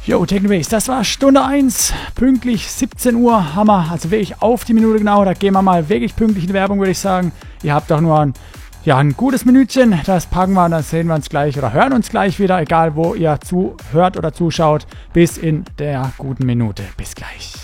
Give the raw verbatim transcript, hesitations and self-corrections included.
Jo, Technobase, das war Stunde eins, pünktlich siebzehn Uhr, Hammer, also wirklich auf die Minute genau, da gehen wir mal wirklich pünktlich in die Werbung, würde ich sagen. Ihr habt doch nur ein, ja, ein gutes Minütchen, das packen wir, dann sehen wir uns gleich oder hören uns gleich wieder, egal wo ihr zuhört oder zuschaut, bis in der guten Minute. Bis gleich.